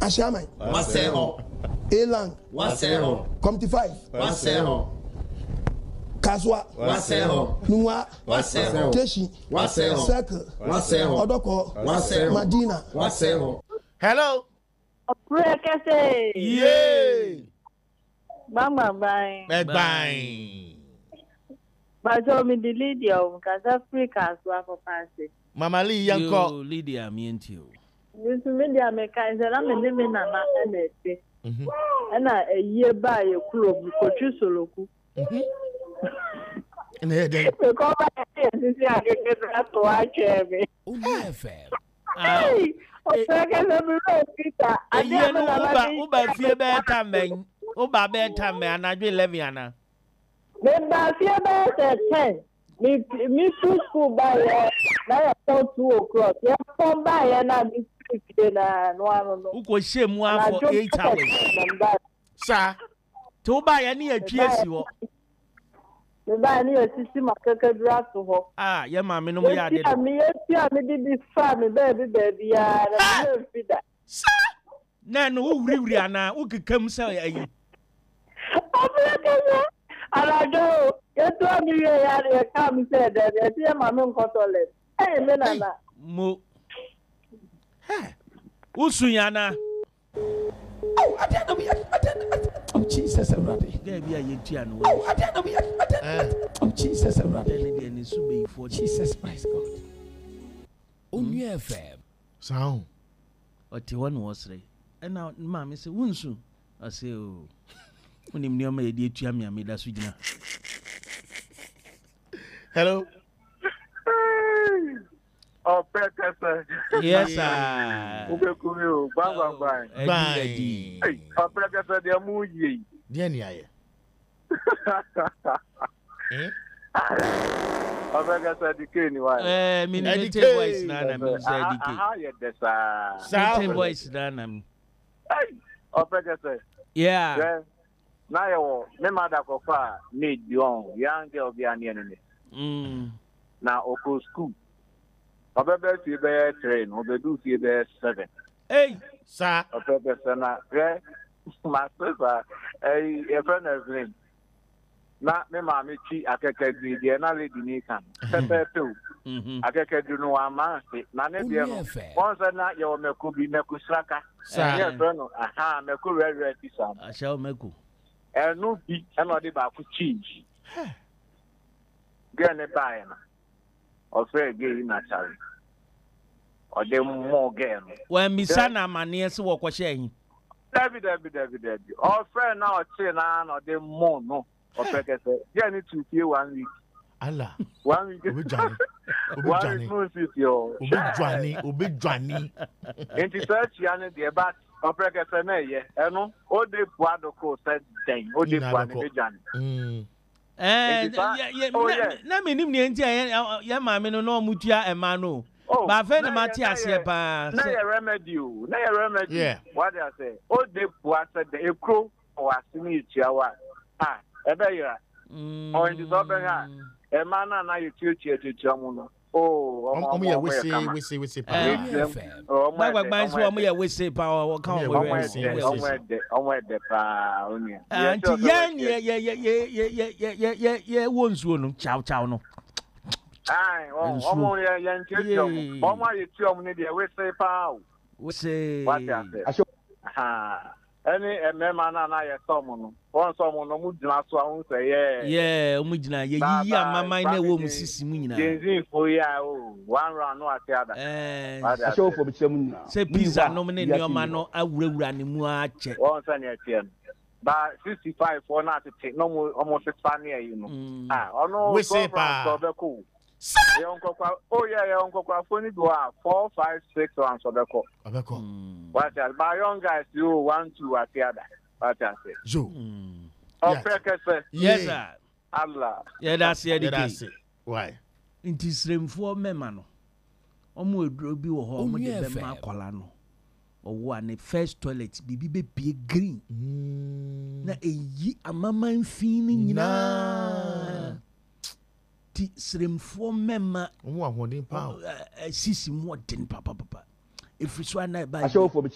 Ashaman. Waseho. Elang. Waseho. Comty 5. Waseho. Kaswa. Waseho. Nwa. Waseho. Teshi. Waseho. Circle. Waseho. Odoko. Waseho. Madina. Waseho. Hello. Prekese. Yay. Mama bye. Bye. Bajo mi di Lydia o kasa free kaswa for pass. Mama Lee yanko. Lydia mienti o. Nisu media me kai se na me ne me na na na ete. Na eye ba ye kuro bu ko tru soloku. In here then. Me ko ba ye sisi akeke na to a chebe. Only FM. Hey, o prekese mi ro kita. Eye no uba fie be tamen. Uba be tamen anadwe 11 ana. Me ba fie be 10. Me to school by na 2 o'clock. Ya come by na me na no ano. Uko shemu for 8 hours. Sir. To ba ya ni atwie si ho. Me ba ni asisi makaka dura to ho. Ah, ye ma me no mo ya de. Me di bi fa me baby ya na me fida. Na no wuri ana ukekam se ayi. Abrekese. Alajo, you told me you come said that you my mom consolate. Hey, Menana. Mo. Hey. Usuyana. Oh, I don't know. Oh, Jesus, I'm ready. There be a yetiano. Oh, I don't know. Oh, Jesus, I'm ready. Then it should be for Jesus Christ, God. Only FM. Sound. Or T1 was re. And now, Mammy say, Wunsu. I say, oh. When him near me, dear Tiamia made us with. Hello. Oh, Prekese. Yes, sir. Ubekuyo, bang. Bye. Hey, oh, Prekese, they are moving. Dear Nia. Eh? Oh, Prekese, the king, why? Minute voice, Nana, me say, Yes, sir. Minute voice, Nana. Hey, oh, Prekese. Yeah. Now you, me mother go far, need you, young girl be an enemy. Now, Oko school. Obebe si be train, obedu si be 7. Hey, sir. Obebe sana, my sister, a friend of mine. Na me mama chi akeke gidi na lady ni kan. Pepe tu. Akeke du no ama se. Na ne de no. Once na ye o meku bi meku sraka. Ye friend no, aha, meku re ti sam. Asha o meku. Enu bi e no de ba ku chi. Gene bae na. O fe ge na chari. O de mo ge no. When misana mane se wo kwhye hin. David. O fe na o chi na no de mo no. O Prekese. Ye ni to see 1 week. Allah. 1 week. Obi Johnny. Obi Johnny. Enti search ya ne de ba o Prekese na ye. Eno o de puado ko said den. O de puado be Johnny. Na me nim ne nti ya ma me no no mutua ema no. Ba fe na mati ase pa. Na ye remedy. Yeah. What do I say? O de puado said the ekro o asini chiawa. Ah, ebe ya. O ndi so be ha. E ma na ye tie mu no. Oh, omo ye we pa. Gbagba so omo ye we say pa o kan we say. Omo de pa oni. Anti ye wonsuo no chow no. Ai, omo ye ntie omo ye tie omo ne de we say pa o. We say. What do I say? Ha. Any member na ye somo no. Won somo no mu gyina so ahun say yeah, mu gyina ye yi amama na wo mu sisi mu nyina. Denzi for ya o. One round no ati ada. Show for bicham. Say pizza no me ne oma no awurawura ne mu a che. Won say na tie no. Ba 65 for na to take no mo almost 6 fan here you know. Ah, ono we say pa. So be cool. Oh yeah, Uncle Phone do 4, 5, 6 rounds of the call. What else? My young guys, you 1, 2 at the other. What else? Joe. Oh, Prekese. Yes, sir. Allah. Yeah, that's it. Why? It is same for memano. Omo edro bi wo ho omo de be ma kwala no. Owo an first toilet bibi be green. Na eyi amama mfin nyina. Ti sremfo mema omo ahoden pa sisi mo den papa. If so na ba